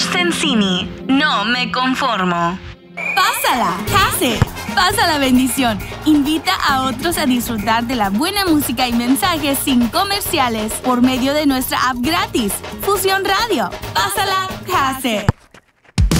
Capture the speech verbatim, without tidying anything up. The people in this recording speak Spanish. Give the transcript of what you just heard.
Sensini. No me conformo. Pásala, Hace. Pasa la bendición. Invita a otros a disfrutar de la buena música y mensajes sin comerciales por medio de nuestra app gratis, Fusión Radio. Pásala, Hace.